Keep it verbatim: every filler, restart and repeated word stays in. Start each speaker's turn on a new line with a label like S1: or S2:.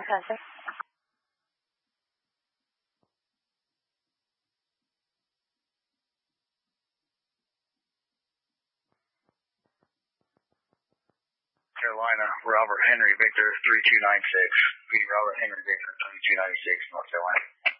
S1: Sensor.
S2: Carolina, Robert Henry Victor three two nine six. Be Robert Henry Victor three two nine six, North Carolina.